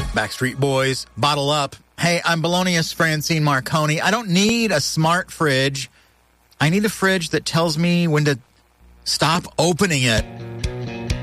Backstreet Boys, Bottle Up. Hey, I'm Balonius Francine Marconi. I don't need a smart fridge. I need a fridge that tells me when to stop opening it.